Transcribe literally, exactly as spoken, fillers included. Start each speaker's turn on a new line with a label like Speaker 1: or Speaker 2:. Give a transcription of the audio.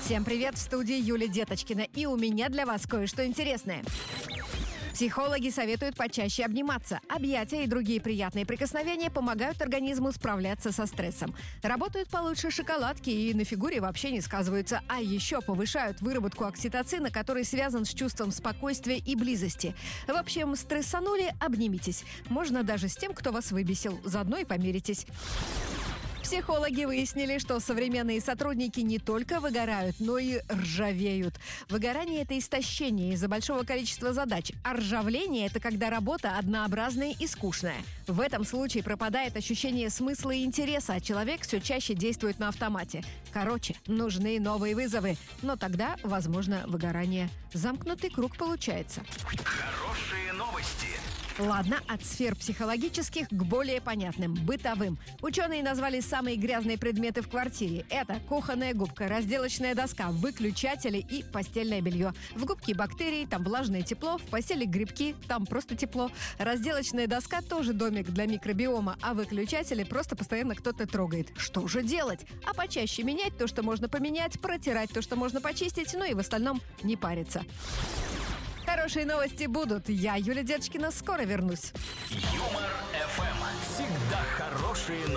Speaker 1: Всем привет, в студии Юлия Деточкина. И у меня для вас кое-что интересное. Психологи советуют почаще обниматься. Объятия и другие приятные прикосновения помогают организму справляться со стрессом. Работают получше шоколадки и на фигуре вообще не сказываются. А еще повышают выработку окситоцина, который связан с чувством спокойствия и близости. В общем, стрессанули – обнимитесь. Можно даже с тем, кто вас выбесил. Заодно и помиритесь. Психологи выяснили, что современные сотрудники не только выгорают, но и ржавеют. Выгорание – это истощение из-за большого количества задач, а ржавление – это когда работа однообразная и скучная. В этом случае пропадает ощущение смысла и интереса, а человек все чаще действует на автомате. Короче, нужны новые вызовы, но тогда, возможно, выгорание. Замкнутый круг получается.
Speaker 2: Хорошие новости.
Speaker 1: Ладно, от сфер психологических к более понятным, бытовым. Ученые назвали самые грязные предметы в квартире. Это кухонная губка, разделочная доска, выключатели и постельное белье. В губке бактерии, там влажное тепло, в постели грибки, там просто тепло. Разделочная доска тоже домик для микробиома, а выключатели просто постоянно кто-то трогает. Что же делать? А почаще менять то, что можно поменять, протирать то, что можно почистить, ну и в остальном не париться. Хорошие новости будут. Я, Юлия Деточкина, скоро вернусь.
Speaker 2: Юмор эф эм. Всегда хорошие новости.